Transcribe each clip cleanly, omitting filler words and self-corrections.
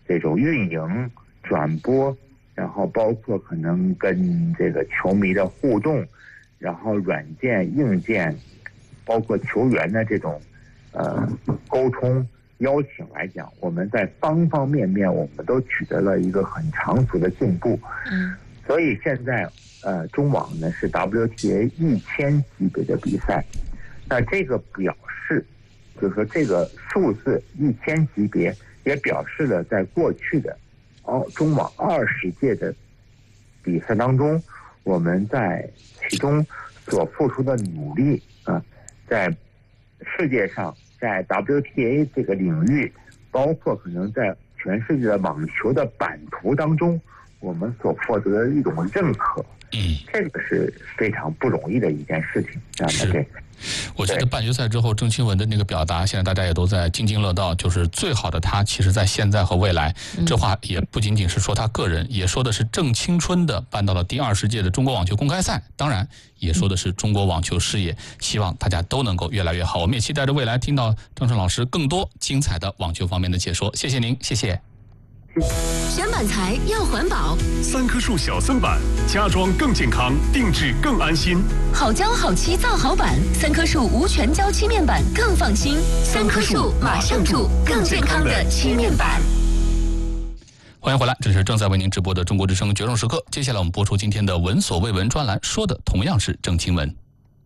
这种运营、转播，然后包括可能跟这个球迷的互动，然后软件、硬件，包括球员的这种沟通、邀请来讲，我们在方方面面我们都取得了一个很长足的进步。所以现在中网呢是 WTA 1000级别的比赛，那这个表示就是说这个数字1000级别也表示了在过去的中网20届的比赛当中，我们在其中所付出的努力在世界上，在 WTA 这个领域，包括可能在全世界的网球的版图当中，我们所获得的一种认可，这个是非常不容易的一件事情。 是，我觉得半决赛之后郑钦文的那个表达，现在大家也都在津津乐道，就是最好的他，其实在现在和未来。这话也不仅仅是说他个人，也说的是正青春的办到了第20届的中国网球公开赛，当然也说的是中国网球事业，希望大家都能够越来越好。我们也期待着未来听到郑胜老师更多精彩的网球方面的解说。谢谢您，谢谢。 选板材要环保 ，3棵树小森板，家装更健康，定制更安心。 好胶好漆造好板，3棵树无全胶漆面板更放心。3棵树马上住更健康的漆面板。 欢迎回来，这是正在为您直播的中国之声决胜时刻。接下来我们播出今天的闻所未闻专栏，说的同样是郑钦文。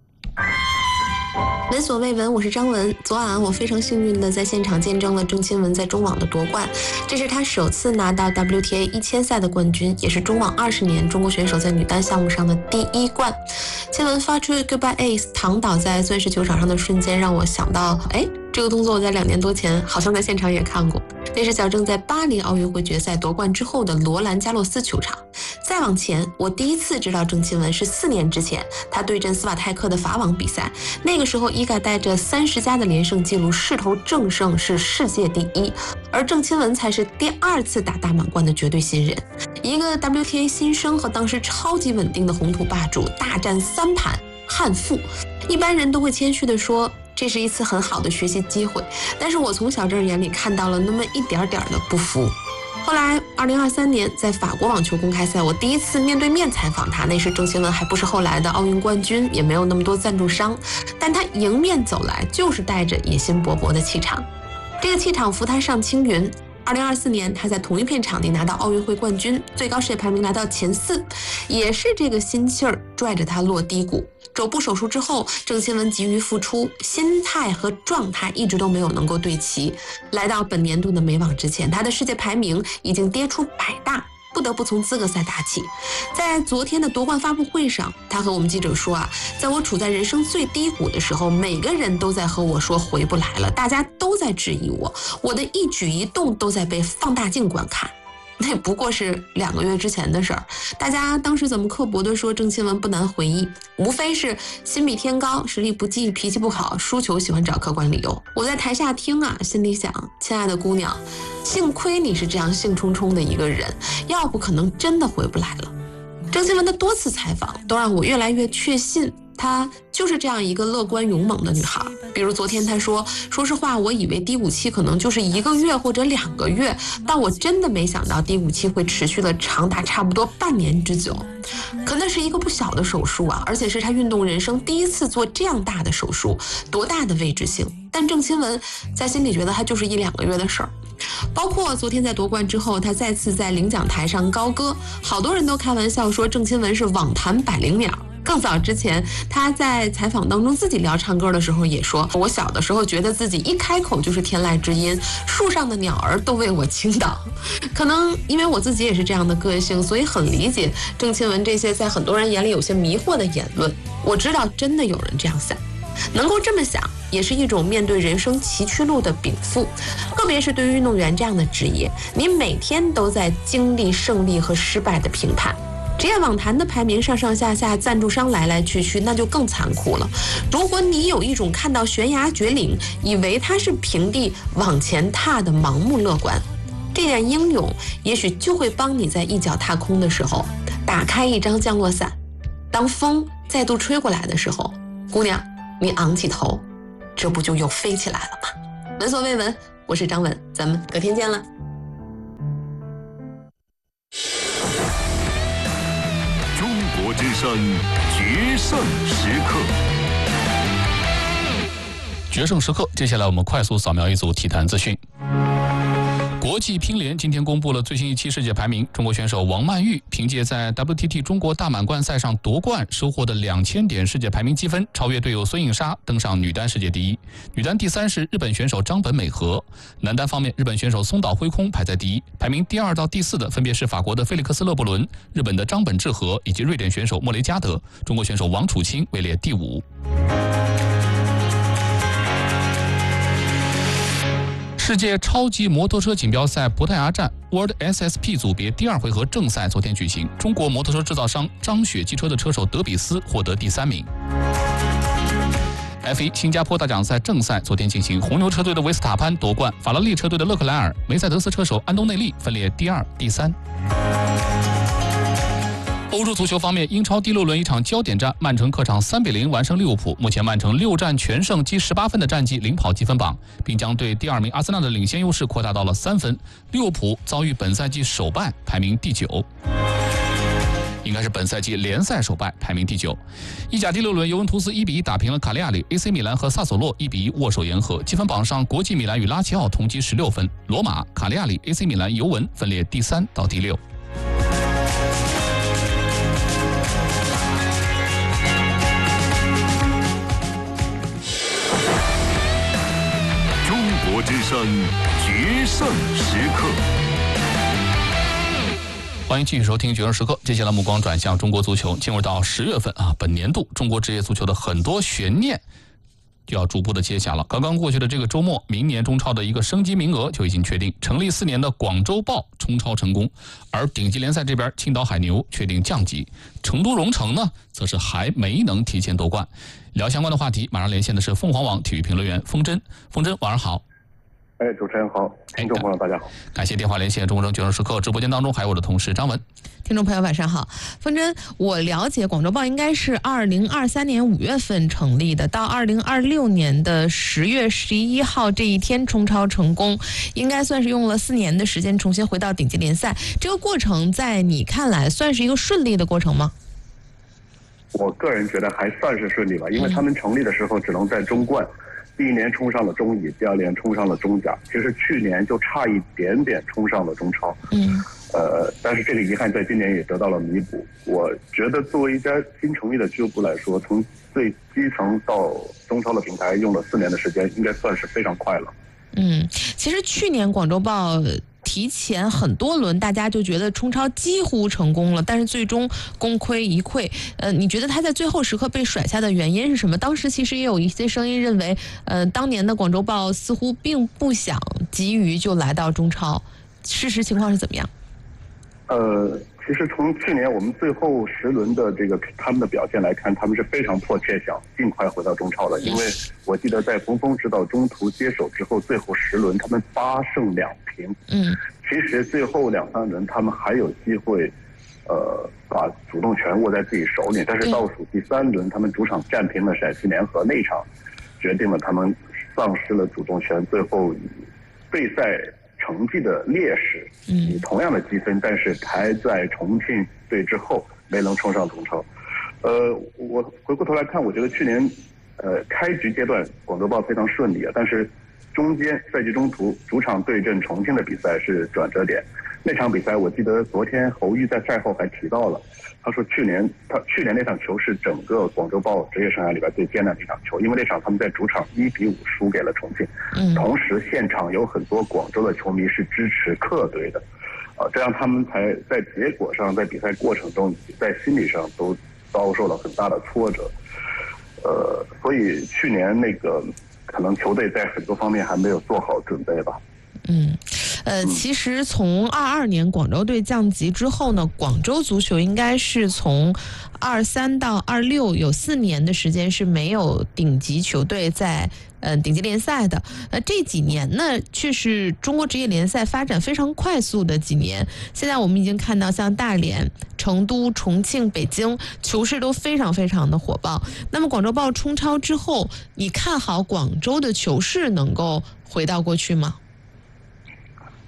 闻所未闻，我是张文。昨晚我非常幸运的在现场见证了郑钦文在中网的夺冠，这是他首次拿到 WTA 1000赛的冠军，也是中网20年中国选手在女单项目上的第1冠。钦文发出 Goodbye Ace 躺倒在钻石球场上的瞬间，让我想到，这个动作我在2年多前好像在现场也看过。那是小郑在巴黎奥运会决赛夺冠之后的罗兰加洛斯球场。再往前，我第一次知道郑钦文是4年之前，他对阵斯瓦泰克的法网比赛。那个时候，伊嘎带着30加的连胜纪录势头正盛，是世界第1，而郑钦文才是第2次打大满贯的绝对新人。一个 WTA 新生和当时超级稳定的红土霸主大战3盘憾负，一般人都会谦虚地说，这是一次很好的学习机会，但是我从小郑眼里看到了那么一点点的不服。后来2023年在法国网球公开赛，我第一次面对面采访他，那时郑钦文还不是后来的奥运冠军，也没有那么多赞助商，但他迎面走来就是带着野心勃勃的气场，这个气场扶他上青云。2024年他在同一片场地拿到奥运会冠军，最高世界排名来到前4，也是这个心气儿拽着他落低谷。肘部手术之后，郑钦文急于复出，心态和状态一直都没有能够对齐。来到本年度的美网之前，他的世界排名已经跌出100大，不得不从资格赛打起。在昨天的夺冠发布会上，他和我们记者说在我处在人生最低谷的时候，每个人都在和我说回不来了，大家都在质疑我的一举一动都在被放大镜观看。那不过是2个月之前的事儿，大家当时怎么刻薄的说郑钦文不难回忆，无非是心比天高，实力不济，脾气不好，输球喜欢找客观理由。我在台下听心里想，亲爱的姑娘，幸亏你是这样兴冲冲的一个人，要不可能真的回不来了。郑钦文的多次采访都让我越来越确信，她就是这样一个乐观勇猛的女孩。比如昨天她说实话，我以为低谷期可能就是1个月或者2个月，但我真的没想到低谷期会持续了长达差不多半年之久。可那是一个不小的手术而且是她运动人生第1次做这样大的手术，多大的未知性。但郑钦文在心里觉得她就是1-2个月的事儿。包括昨天在夺冠之后，他再次在领奖台上高歌，好多人都开玩笑说郑钦文是网坛百灵鸟。更早之前，他在采访当中自己聊唱歌的时候也说，我小的时候觉得自己一开口就是天籁之音，树上的鸟儿都为我倾倒。可能因为我自己也是这样的个性，所以很理解郑钦文这些在很多人眼里有些迷惑的言论。我知道真的有人这样想，能够这么想也是一种面对人生崎岖路的禀赋，特别是对于运动员这样的职业，你每天都在经历胜利和失败的评判。职业网坛的排名上上下下，赞助商来来去去，那就更残酷了。如果你有一种看到悬崖绝岭，以为它是平地往前踏的盲目乐观，这点英勇也许就会帮你在一脚踏空的时候打开一张降落伞，当风再度吹过来的时候，姑娘你昂起头，这不就又飞起来了吗？闻所未闻，我是张文，咱们隔天见了。 之声决胜时刻。 决胜时刻，接下来我们快速扫描一组体坛资讯。国际乒联今天公布了最新一期世界排名，中国选手王曼玉凭借在 WTT 中国大满贯赛上夺冠收获的2000点世界排名积分，超越队友孙颖莎，登上女单世界第一。女单第3是日本选手张本美和。男单方面，日本选手松岛辉空排在第一，排名第2到第4的分别是法国的菲利克斯勒布伦、日本的张本智和以及瑞典选手莫雷加德。中国选手王楚钦位列第5。世界超级摩托车锦标赛葡萄牙站 World SSP 组别第2回合正赛昨天举行，中国摩托车制造商张雪机车的车手德比斯获得第3名。F1 新加坡大奖赛正赛昨天进行，红牛车队的维斯塔潘夺冠，法拉利车队的勒克莱尔、梅赛德斯车手安东内利分列第2、第3。欧洲足球方面，英超第6轮一场焦点战，曼城客场3-0完胜利物浦。目前曼城6战全胜，积18分的战绩领跑积分榜，并将对第2名阿森纳的领先优势扩大到了3分。利物浦遭遇本赛季首败，排名第9。应该是本赛季联赛首败，排名第9。意甲第6轮，尤文图斯1-1打平了卡利亚里 ，AC 米兰和萨索洛1-1握手言和。积分榜上，国际米兰与拉齐奥同积16分，罗马、卡利亚里、AC 米兰、尤文分列第3到第6。 中国之声决胜时刻。 欢迎继续收听《决胜时刻》。接下来目光转向中国足球，进入到10月份啊，本年度中国职业足球的很多悬念就要逐步的揭晓了。刚刚过去的这个周末，明年中超的一个升级名额就已经确定，成立4年的广州豹冲超成功，而顶级联赛这边青岛海牛确定降级，成都蓉城呢则是还没能提前夺冠。聊相关的话题，马上连线的是凤凰网体育评论员风筝。风筝，晚上好。 主持人好，听众朋友大家好， 感谢电话连线中国决胜时刻直播间当中还有我的同事张文。 听众朋友晚上好，风筝，我了解广州豹应该是2023年5月份成立的，到2026年的10月11号这一天冲超成功，应该算是用了4年的时间重新回到顶级联赛。这个过程在你看来算是一个顺利的过程吗？ 我个人觉得还算是顺利吧，因为他们成立的时候只能在中冠。第1年冲上了中乙，第2年冲上了中甲，其实去年就差一点点冲上了中超。但是这个遗憾在今年也得到了弥补。我觉得作为一家新成立的俱乐部来说，从最基层到中超的平台用了4年的时间，应该算是非常快了。 其实去年广州豹提前很多轮，大家就觉得冲超几乎成功了，但是最终功亏一篑。你觉得他在最后时刻被甩下的原因是什么？当时其实也有一些声音认为，当年的广州豹似乎并不想急于就来到中超，事实情况是怎么样？ 其实从去年我们最后10轮的他们的表现来看，他们是非常迫切想尽快回到中超的。因为我记得在冯峰指导中途接手之后，最后10轮他们8胜2平。其实最后2、3轮他们还有机会，把主动权握在自己手里。但是倒数第3轮，他们主场战平了陕西联合，那场决定了他们丧失了主动权，最后以对赛成绩的劣势，以同样的积分，但是排在重庆队之后，没能冲上中超。我回过头来看，我觉得去年，开局阶段广州豹非常顺利啊，但是中间赛季中途主场对阵重庆的比赛是转折点。那场比赛我记得昨天侯玉在赛后还提到了，他说去年那场球是整个广州豹职业生涯里边最艰难的一场球，因为那场他们在主场1-5输给了重庆，同时现场有很多广州的球迷是支持客队的，这样他们才在结果上、在比赛过程中、在心理上都遭受了很大的挫折，所以去年可能球队在很多方面还没有做好准备吧。 其实从22年广州队降级之后呢，广州足球应该是从23到26有4年的时间是没有顶级球队在顶级联赛的。这几年呢，却是中国职业联赛发展非常快速的几年。现在我们已经看到像大连、成都、重庆、北京球市都非常非常的火爆。那么广州豹冲超之后，你看好广州的球市能够回到过去吗？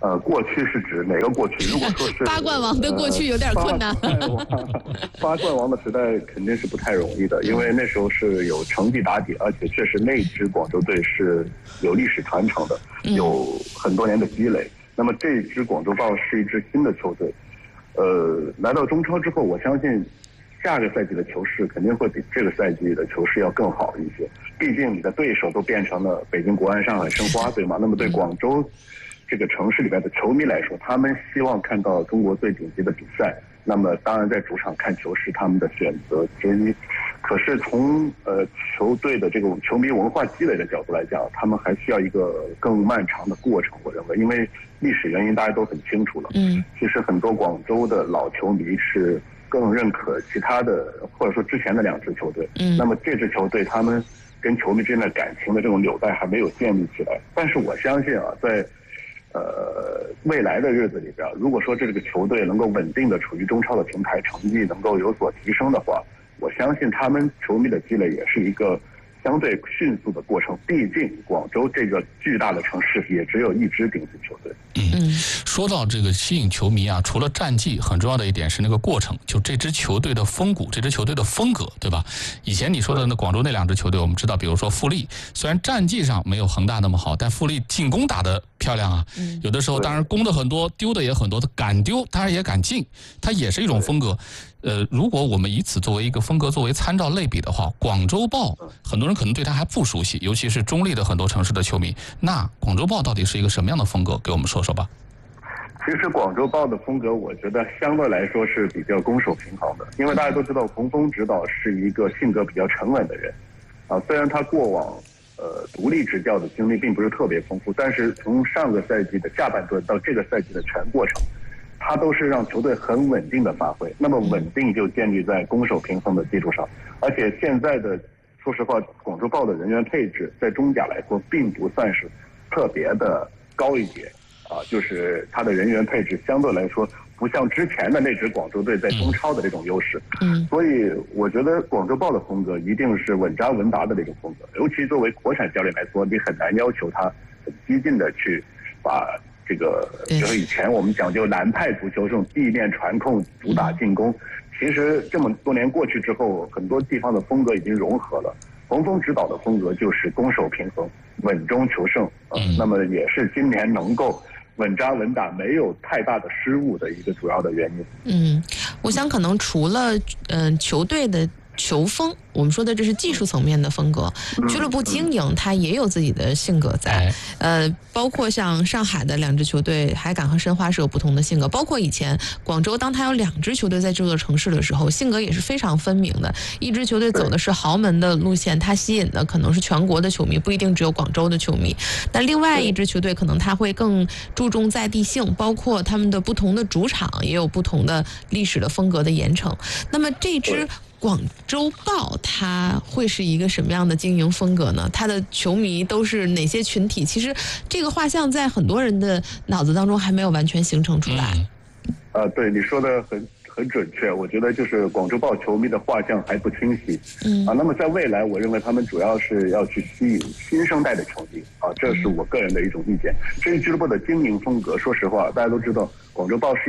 过去是指哪个过去？如果说是八冠王的过去有点困难。 八冠王的时代肯定是不太容易的，因为那时候是有成绩打底，而且确实那支广州队是有历史传承的，有很多年的积累。那么这支广州豹是一支新的球队，来到中超之后，我相信下个赛季的球势肯定会比这个赛季的球势要更好一些。毕竟你的对手都变成了北京国安、上海申花，对吗？那么对广州这个城市里边的球迷来说，他们希望看到中国最顶级的比赛，那么当然在主场看球是他们的选择之一。可是从球队的这种球迷文化积累的角度来讲，他们还需要一个更漫长的过程，我认为，因为历史原因大家都很清楚了。其实很多广州的老球迷是更认可其他的，或者说之前的2支球队。那么这支球队他们跟球迷之间的感情的这种纽带还没有建立起来。但是我相信啊，在未来的日子里边，如果说这个球队能够稳定的处于中超的平台，成绩能够有所提升的话，我相信他们球迷的积累也是一个相对迅速的过程。毕竟广州这个巨大的城市也只有1支顶级球队。 说到这个吸引球迷啊，除了战绩，很重要的一点是那个过程，就这支球队的风骨，这支球队的风格，对吧？以前你说的那广州那2支球队，我们知道，比如说富力，虽然战绩上没有恒大那么好，但富力进攻打得漂亮啊。有的时候当然攻的很多，丢的也很多，他敢丢，当然也敢进，它也是一种风格。如果我们以此作为一个风格作为参照类比的话，广州豹很多人可能对它还不熟悉，尤其是中立的很多城市的球迷。那广州豹到底是一个什么样的风格？给我们说说吧。 其实广州豹的风格，我觉得相对来说是比较攻守平衡的，因为大家都知道洪峰指导是一个性格比较沉稳的人，虽然他过往独立执教的经历并不是特别丰富，但是从上个赛季的下半段到这个赛季的全过程，他都是让球队很稳定的发挥。那么稳定就建立在攻守平衡的基础上，而且现在的说实话，广州豹的人员配置在中甲来说并不算是特别的高一截。就是他的人员配置相对来说不像之前的那支广州队在中超的这种优势。所以我觉得广州豹的风格一定是稳扎稳打的这种风格，尤其作为国产教练来说，你很难要求他很激进的去把这个，就是以前我们讲究南派足球这种地面传控主打进攻，其实这么多年过去之后，很多地方的风格已经融合了。洪峰指导的风格就是攻守平衡、稳中求胜，那么也是今年能够稳扎稳打，没有太大的失误的一个主要的原因。 我想可能除了球队的球风，我们说的这是技术层面的风格，俱乐部经营它也有自己的性格在。包括像上海的2支球队，海港和申花是有不同的性格。包括以前广州，当它有2支球队在这座城市的时候，性格也是非常分明的。一支球队走的是豪门的路线，它吸引的可能是全国的球迷，不一定只有广州的球迷。那另外一支球队可能它会更注重在地性，包括他们的不同的主场也有不同的历史的风格的严惩。那么这支广州豹它会是一个什么样的经营风格呢？它的球迷都是哪些群体？其实这个画像在很多人的脑子当中还没有完全形成出来。 对，你说的很准确。我觉得就是广州豹球迷的画像还不清晰。那么在未来，我认为他们主要是要去吸引新生代的球迷这是我个人的一种意见。至于俱乐部的经营风格，说实话，大家都知道，广州豹是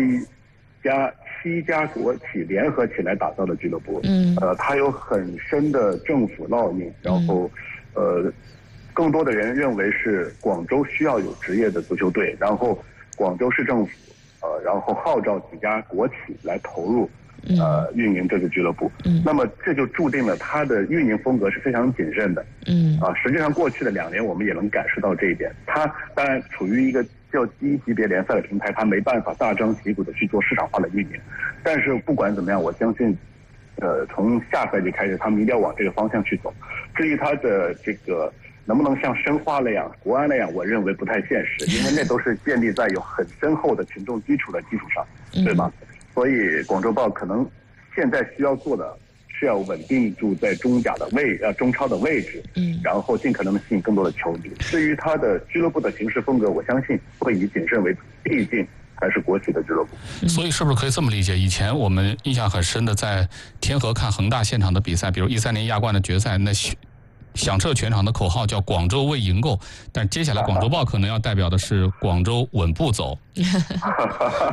7家国企联合起来打造的俱乐部，它有很深的政府烙印，然后，更多的人认为是广州需要有职业的足球队，然后广州市政府，然后号召几家国企来投入，运营这个俱乐部，那么这就注定了它的运营风格是非常谨慎的，实际上过去的2年我们也能感受到这一点，它当然处于一个较低级别联赛的平台，它没办法大张旗鼓的去做市场化的运营。但是不管怎么样，我相信，从下赛季开始，他们一定要往这个方向去走。至于他的这个能不能像申花那样、国安那样，我认为不太现实，因为那都是建立在有很深厚的群众基础的基础上，对吧？所以广州豹可能现在需要做的是要稳定住在中超的位置，然后尽可能的吸引更多的球迷。至于他的俱乐部的行事风格，我相信会以谨慎为主，毕竟还是国企的俱乐部。 所以是不是可以这么理解？以前我们印象很深的，在天河看恒大现场的比赛，比如13年亚冠的决赛，那响彻全场的口号叫广州为赢购，但接下来广州报可能要代表的是广州稳步走。